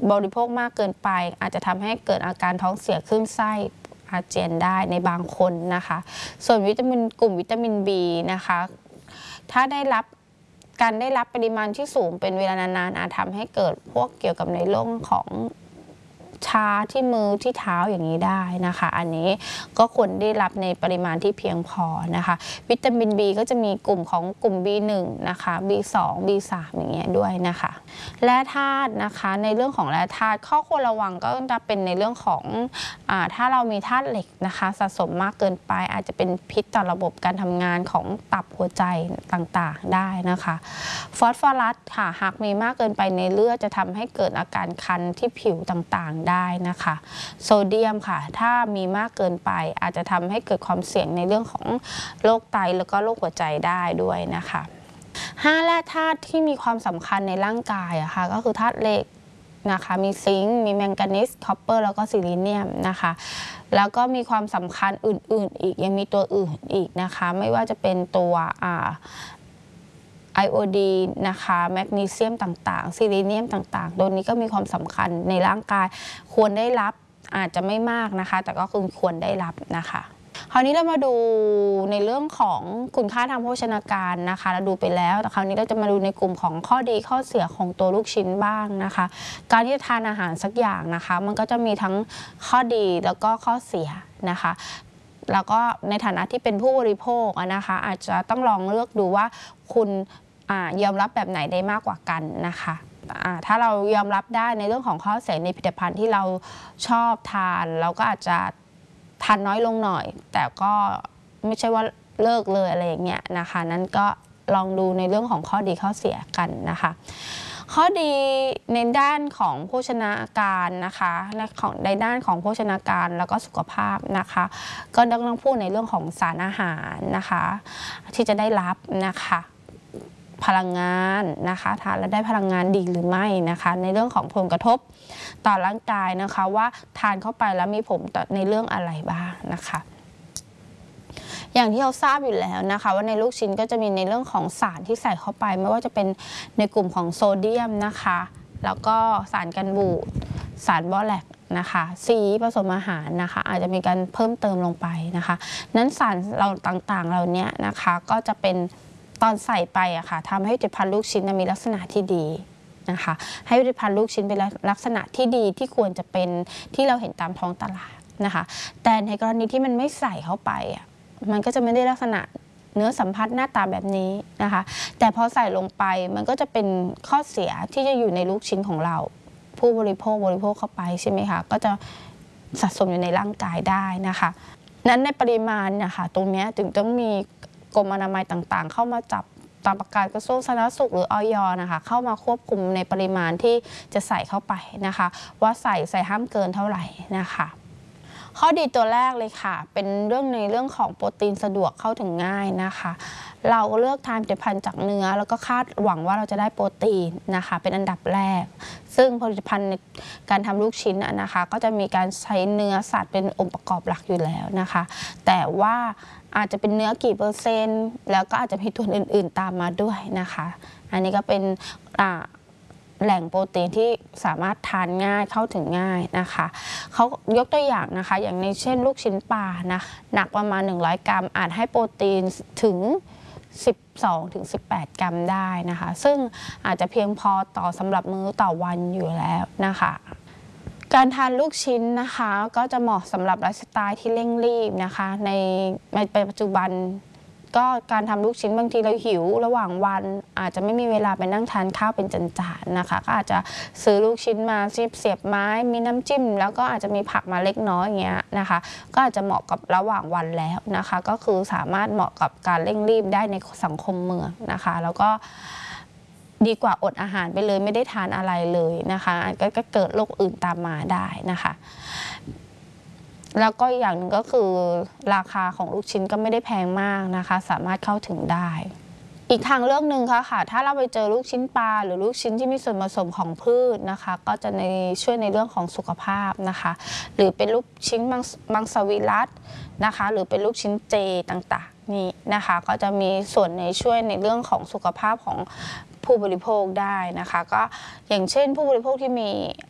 บริโภคมากเกินไปอาจจะทำให้เกิดอาการท้องเสียคลื่นไส้อาเจียนได้ในบางคนนะคะส่วนกลุ่มวิตามิน B นะคะถ้าได้รับปริมาณที่สูงเป็นเวลานานๆอาจทำให้เกิดพวกเกี่ยวกับในเรื่องของชาที่มือที่เท้าอย่างนี้ได้นะคะอันนี้ก็ควรได้รับในปริมาณที่เพียงพอนะคะวิตามิน B ก็จะมีกลุ่มของกลุ่ม B1 นะคะ B2 B3 อย่างเงี้ยด้วยนะคะแร่ธาตุนะคะในเรื่องของแร่ธาตุข้อควรระวังก็จะเป็นในเรื่องของถ้าเรามีธาตุเหล็กนะคะสะสมมากเกินไปอาจจะเป็นพิษต่อระบบการทำงานของตับหัวใจต่างๆได้นะคะฟอสฟอรัสค่ะหากมีมากเกินไปในเลือดจะทำให้เกิดอาการคันที่ผิวต่างๆได้นะคะโซเดียมค่ะถ้ามีมากเกินไปอาจจะทำให้เกิดความเสี่ยงในเรื่องของโรคไตแล้วก็โรคหัวใจได้ด้วยนะคะ5แร่ธาตุที่มีความสำคัญในร่างกายอะค่ะก็คือธาตุเหล็กนะคะมีซิงค์มีแมงกานีสคอปเปอร์แล้วก็ซิลิเนียมนะคะแล้วก็มีความสำคัญอื่นๆอีกยังมีตัวอื่นอีกนะคะไม่ว่าจะเป็นตัวไอโอดีนนะคะแมกนีเซียมต่างๆซิลิเนียมต่างๆตัวนี้ก็มีความสำคัญในร่างกายควรได้รับอาจจะไม่มากนะคะแต่ก็ควรได้รับนะคะคราวนี้เรามาดูในเรื่องของคุณค่าทางโภชนาการนะคะเราดูไปแล้วแต่คราวนี้เราจะมาดูในกลุ่มของข้อดีข้อเสียของตัวลูกชิ้นบ้างนะคะการที่จะทานอาหารสักอย่างนะคะมันก็จะมีทั้งข้อดีแล้วก็ข้อเสียนะคะแล้วก็ในฐานะที่เป็นผู้บริโภคนะคะอาจจะต้องลองเลือกดูว่าคุณยอมรับแบบไหนได้มากกว่ากันนะคะถ้าเรายอมรับได้ในเรื่องของข้อเสียในผลิตภัณฑ์ที่เราชอบทานเราก็อาจจะทานน้อยลงหน่อยแต่ก็ไม่ใช่ว่าเลิกเลยอะไรอย่างเงี้ยนะคะนั้นก็ลองดูในเรื่องของข้อดีข้อเสียกันนะคะข้อดีในด้านของโภชนาการนะคะในด้านของโภชนาการแล้วก็สุขภาพนะคะก็ต้องพูดในเรื่องของสารอาหารนะคะที่จะได้รับนะคะพลังงานนะคะทานแล้วได้พลังงานดีหรือไม่นะคะในเรื่องของผลกระทบต่อร่างกายนะคะว่าทานเข้าไปแล้วมีผลต่อในเรื่องอะไรบ้างนะคะอย่างที่เราทราบอยู่แล้วนะคะว่าในลูกชิ้นก็จะมีในเรื่องของสารที่ใส่เข้าไปไม่ว่าจะเป็นในกลุ่มของโซเดียมนะคะแล้วก็สารกันบูดสารบอแลกนะคะสีผสมอาหารนะคะอาจจะมีการเพิ่มเติมลงไปนะคะนั้นสารเราต่างๆเหล่านี้นะคะก็จะเป็นตอนใส่ไปอะค่ะทำให้ผลิตภัณฑ์ลูกชิ้นมีลักษณะที่ดีนะคะให้ผลิตภัณฑ์ลูกชิ้นเป็นลักษณะที่ดีที่ควรจะเป็นที่เราเห็นตามท้องตลาดนะคะแต่ในกรณีที่มันไม่ใส่เข้าไปอะมันก็จะไม่ได้ลักษณะเนื้อสัมผัสหน้าตาแบบนี้นะคะแต่พอใส่ลงไปมันก็จะเป็นข้อเสียที่จะอยู่ในลูกชิ้นของเราผู้บริโภคเข้าไปใช่ไหมคะก็จะสะสมอยู่ในร่างกายได้นะคะนั้นในปริมาณนะคะตรงนี้ถึงต้องมีกรมอนามัยต่างๆเข้ามาจับตามประกาศกระทรวงสาธารณสุขหรืออย.นะคะเข้ามาควบคุมในปริมาณที่จะใส่เข้าไปนะคะว่าใส่ห้ามเกินเท่าไหร่นะคะข้อดีตัวแรกเลยค่ะเป็นในเรื่องของโปรตีนสะดวกเข้าถึงง่ายนะคะเราเลือกทานผลิตภัณฑ์จากเนื้อแล้วก็คาดหวังว่าเราจะได้โปรตีนนะคะเป็นอันดับแรกซึ่งผลิตภัณฑ์ในการทำลูกชิ้นนะคะก็จะมีการใช้เนื้อสัตว์เป็นองค์ประกอบหลักอยู่แล้วนะคะแต่ว่าอาจจะเป็นเนื้อกี่เปอร์เซ็นต์แล้วก็อาจจะมีตัวอื่นๆตามมาด้วยนะคะอันนี้ก็เป็นแหล่งโปรตีนที่สามารถทานง่ายเข้าถึงง่ายนะคะเขายกตัวอย่างนะคะอย่างในเช่นลูกชิ้นปลานะหนักประมาณ100 กรัมอาจให้โปรตีนถึง12-18 กรัมได้นะคะซึ่งอาจจะเพียงพอสำหรับมื้อต่อวันอยู่แล้วนะคะการทานลูกชิ้นนะคะก็จะเหมาะสำหรับไลฟ์สไตล์ที่เร่งรีบนะคะในปัจจุบันก็การทำลูกชิ้นบางทีเราหิวระหว่างวันอาจจะไม่มีเวลาไปนั่งทานข้าวเป็นจานๆนะคะก็อาจจะซื้อลูกชิ้นมาเสียบไม้มีน้ำจิ้มแล้วก็อาจจะมีผักมาเล็กน้อยอย่างเงี้ยนะคะก็อาจจะเหมาะกับระหว่างวันแล้วนะคะก็คือสามารถเหมาะกับการเร่งรีบได้ในสังคมเมืองนะคะแล้วก็ดีกว่าอดอาหารไปเลยไม่ได้ทานอะไรเลยนะคะก็เกิดโรคอื่นตามมาได้นะคะแล้วก็อย่างหนึ่งก็คือราคาของลูกชิ้นก็ไม่ได้แพงมากนะคะสามารถเข้าถึงได้อีกทางเลือกหนึ่งค่ะถ้าเราไปเจอลูกชิ้นปลาหรือลูกชิ้นที่มีส่วนผสมของพืชนะคะก็จะช่วยในเรื่องของสุขภาพนะคะหรือเป็นลูกชิ้นมังสวิรัตินะคะหรือเป็นลูกชิ้นเจต่างๆนี่นะคะก็จะมีส่วนในช่วยในเรื่องของสุขภาพของผู้บริโภคได้นะคะก็อย่างเช่นผู้บริโภคที่มี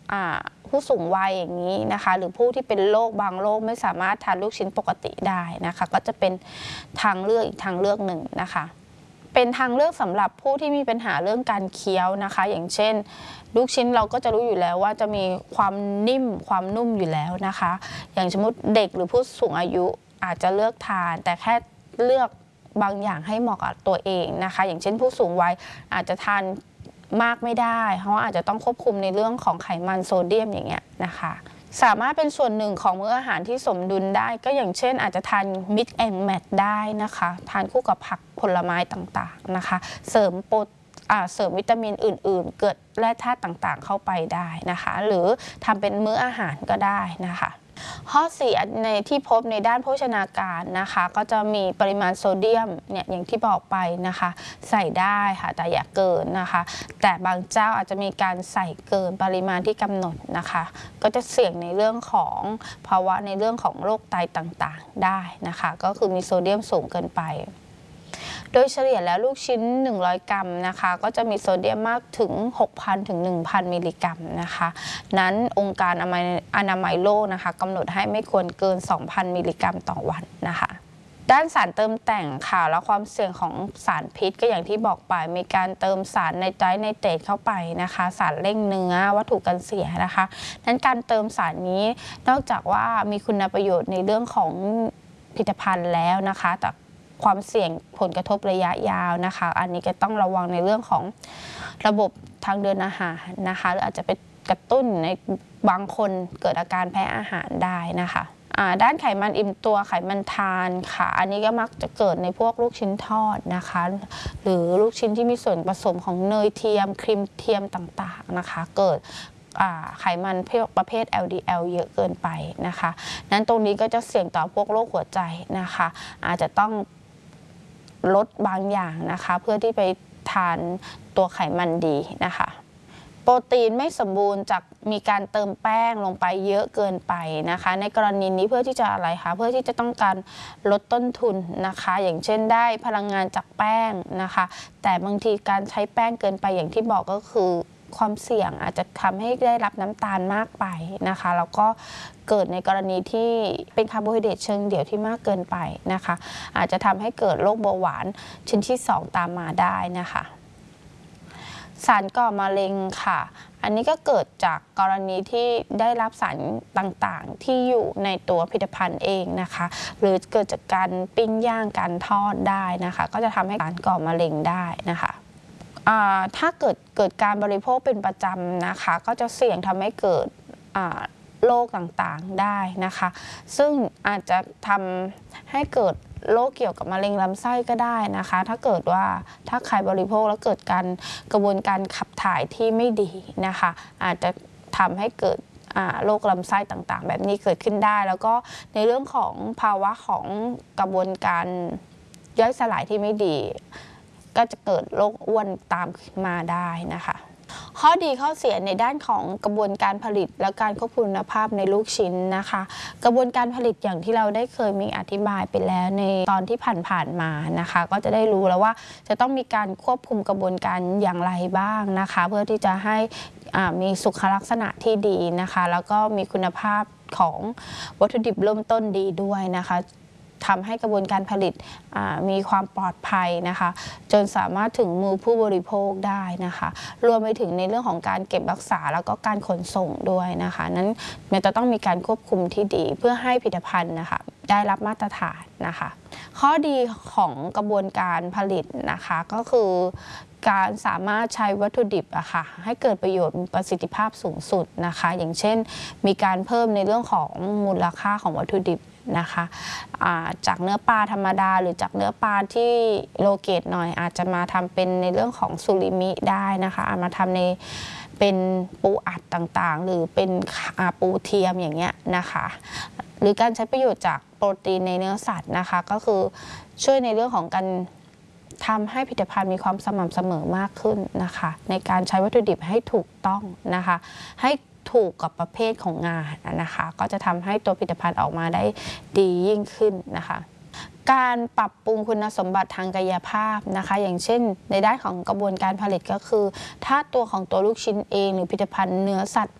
ผู้สูงวัยอย่างนี้นะคะหรือผู้ที่เป็นโรคบางโรคไม่สามารถทานลูกชิ้นปกติได้นะคะก็จะเป็นทางเลือกอีกทางเลือกหนึ่งนะคะเป็นทางเลือกสำหรับผู้ที่มีปัญหาเรื่องการเคี้ยวนะคะอย่างเช่นลูกชิ้นเราก็จะรู้อยู่แล้วว่าจะมีความนิ่มความนุ่มอยู่แล้วนะคะอย่างสมมติเด็กหรือผู้สูงอายุอาจจะเลือกทานแต่แค่เลือกบางอย่างให้เหมาะกับตัวเองนะคะอย่างเช่นผู้สูงวัยอาจจะทานมากไม่ได้เพราะอาจจะต้องควบคุมในเรื่องของไขมันโซเดียมอย่างเงี้ยนะคะสามารถเป็นส่วนหนึ่งของมื้ออาหารที่สมดุลได้ก็อย่างเช่นอาจจะทาน mix and match ได้นะคะทานคู่กับผักผลไม้ต่างๆนะคะเสริมวิตามินอื่นๆเกิดแร่ธาตุต่างๆเข้าไปได้นะคะหรือทำเป็นมื้ออาหารก็ได้นะคะข้อเสียในที่พบในด้านโภชนาการนะคะก็จะมีปริมาณโซเดียมเนี่ยอย่างที่บอกไปนะคะใส่ได้ค่ะแต่อย่าเกินนะคะแต่บางเจ้าอาจจะมีการใส่เกินปริมาณที่กำหนดนะคะก็จะเสี่ยงในเรื่องของภาวะในเรื่องของโรคไตต่างๆได้นะคะก็คือมีโซเดียมสูงเกินไปโดยเฉลี่ยแล้วลูกชิ้น100 กรัมนะคะก็จะมีโซเดียมมากถึง 6,000 ถึง 1,000 มิลลิกรัมนะคะนั้นองค์การอนามัยโลกนะคะกำหนดให้ไม่ควรเกิน 2,000 มิลลิกรัมต่อวันนะคะด้านสารเติมแต่งค่ะและความเสี่ยงของสารพิษก็อย่างที่บอกไปมีการเติมสารไนไตรท์ไนเตรตเข้าไปนะคะสารเร่งเนื้อวัตถุกันเสียนะคะนั้นการเติมสารนี้นอกจากว่ามีคุณประโยชน์ในเรื่องของผลิตภัณฑ์แล้วนะคะแต่ความเสี่ยงผลกระทบระยะยาวนะคะอันนี้ก็ต้องระวังในเรื่องของระบบทางเดินอาหารนะคะหรืออาจจะไปกระตุ้นในบางคนเกิดอาการแพ้อาหารได้นะคะด้านไขมันอิ่มตัวไขมันทานค่ะอันนี้ก็มักจะเกิดในพวกลูกชิ้นทอดนะคะหรือลูกชิ้นที่มีส่วนผสมของเนยเทียมครีมเทียมต่างๆนะคะเกิดไขมันประเภท LDL เยอะเกินไปนะคะนั้นตรงนี้ก็จะเสี่ยงต่อพวกโรคหัวใจนะคะอาจจะต้องลดบางอย่างนะคะเพื่อที่ไปทานตัวไขมันดีนะคะโปรตีนไม่สมบูรณ์จากมีการเติมแป้งลงไปเยอะเกินไปนะคะในกรณีนี้เพื่อที่จะอะไรคะเพื่อที่จะต้องการลดต้นทุนนะคะอย่างเช่นได้พลังงานจากแป้งนะคะแต่บางทีการใช้แป้งเกินไปอย่างที่บอกก็คือความเสี่ยงอาจจะทำให้ได้รับน้ำตาลมากไปนะคะแล้วก็เกิดในกรณีที่เป็นคาร์โบไฮเดรตเชิงเดี่ยวที่มากเกินไปนะคะอาจจะทำให้เกิดโรคเบาหวานชนิดที่2ตามมาได้นะคะสารก่อมะเร็งค่ะอันนี้ก็เกิดจากกรณีที่ได้รับสารต่างๆที่อยู่ในตัวผลิตภัณฑ์เองนะคะหรือเกิดจากการปิ้งย่างการทอดได้นะคะก็จะทำให้สารก่อมะเร็งได้นะคะถ้าเกิดการบริโภคเป็นประจำนะคะก็จะเสี่ยงทำให้เกิดโรคต่างๆได้นะคะซึ่งอาจจะทำให้เกิดโรคเกี่ยวกับมะเร็งลำไส้ก็ได้นะคะถ้าเกิดว่าถ้าใครบริโภคแล้วเกิดกระบวนการขับถ่ายที่ไม่ดีนะคะอาจจะทำให้เกิดโรคลำไส้ต่างๆแบบนี้เกิดขึ้นได้แล้วก็ในเรื่องของภาวะของกระบวนการย่อยสลายที่ไม่ดีก็จะเกิดโรคอ้วนตามมาได้นะคะข้อดีข้อเสียในด้านของกระบวนการผลิตและการควบคุมคุณภาพในลูกชิ้นนะคะกระบวนการผลิตอย่างที่เราได้เคยมีอธิบายไปแล้วในตอนที่ผ่านๆมานะคะก็จะได้รู้แล้วว่าจะต้องมีการควบคุมกระบวนการอย่างไรบ้างนะคะเพื่อที่จะให้มีสุขลักษณะที่ดีนะคะแล้วก็มีคุณภาพของวัตถุดิบเริ่มต้นดีด้วยนะคะทำให้กระบวนการผลิตมีความปลอดภัยนะคะจนสามารถถึงมือผู้บริโภคได้นะคะรวมไปถึงในเรื่องของการเก็บรักษาแล้วก็การขนส่งด้วยนะคะนั้นมันจะต้องมีการควบคุมที่ดีเพื่อให้ผลิตภัณฑ์นะคะได้รับมาตรฐานนะคะข้อดีของกระบวนการผลิตนะคะก็คือการสามารถใช้วัตถุดิบค่ะให้เกิดประโยชน์ประสิทธิภาพสูงสุดนะคะอย่างเช่นมีการเพิ่มในเรื่องของมูลค่าของวัตถุดิบนะคะจากเนื้อปลาธรรมดาหรือจากเนื้อปลาที่โลเกตหน่อยอาจจะมาทำเป็นในเรื่องของซูริมิได้นะคะอาจมาทำในเป็นปูอัดต่างๆหรือเป็นปูเทียมอย่างเงี้ยนะคะหรือการใช้ประโยชน์จากโปรตีนในเนื้อสัตว์นะคะก็คือช่วยในเรื่องของการทำให้ผลิตภัณฑ์มีความสม่ำเสมอมากขึ้นนะคะในการใช้วัตถุดิบให้ถูกต้องนะคะให้ถูกกับประเภทของงานนะคะก็จะทำให้ตัวผลิตภัณฑ์ออกมาได้ดียิ่งขึ้นนะคะการปรับปรุงคุณสมบัติทางกายภาพนะคะอย่างเช่นในด้านของกระบวนการผลิตก็คือถ้าตัวของตัวลูกชิ้นเองหรือผลิตภัณฑ์เนื้อสัตว์